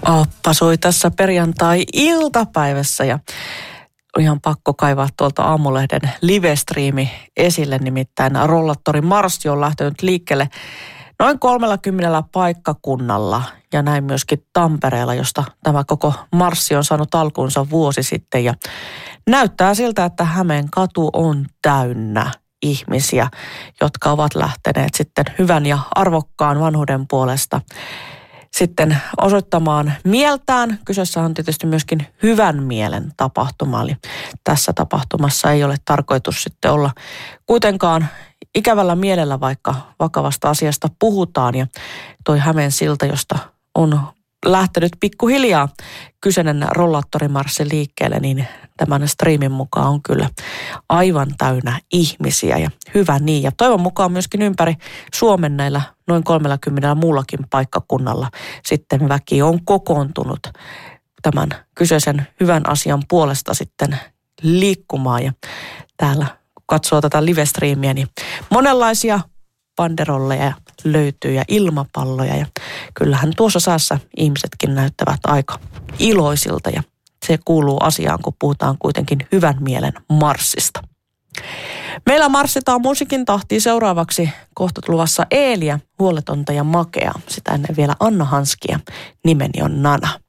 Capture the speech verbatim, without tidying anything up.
Aappa soi tässä perjantai-iltapäivässä ja ihan pakko kaivaa tuolta Aamulehden livestriimi esille, nimittäin Rollattori Marssi on lähtenyt liikkeelle noin kolmellakymmenellä paikkakunnalla ja näin myöskin Tampereella, josta tämä koko marssi on saanut alkuunsa vuosi sitten ja näyttää siltä, että Hämeen katu on täynnä ihmisiä, jotka ovat lähteneet sitten hyvän ja arvokkaan vanhuuden puolesta sitten osoittamaan mieltään. Kyseessä on tietysti myöskin hyvän mielen tapahtuma, eli tässä tapahtumassa ei ole tarkoitus sitten olla kuitenkaan ikävällä mielellä, vaikka vakavasta asiasta puhutaan. Ja toi Hämeen silta, josta on lähtenyt pikkuhiljaa kyseinen rollaattorimarssi liikkeelle, niin tämän striimin mukaan on kyllä aivan täynnä ihmisiä ja hyvä niin. Ja toivon mukaan myöskin ympäri Suomen näillä noin kolmellakymmenellä muullakin paikkakunnalla sitten väki on kokoontunut tämän kyseisen hyvän asian puolesta sitten liikkumaan. Ja täällä kun katsoo tätä livestriimiä, niin monenlaisia banderolleja löytyy ja ilmapalloja ja kyllähän tuossa säässä ihmisetkin näyttävät aika iloisilta ja se kuuluu asiaan, kun puhutaan kuitenkin hyvän mielen marssista. Meillä marssitaan musiikin tahtiin seuraavaksi kohta luvassa Eeliä, huoletonta ja makeaa. Sitä ennen vielä Anna Hanskia, nimeni on Nana.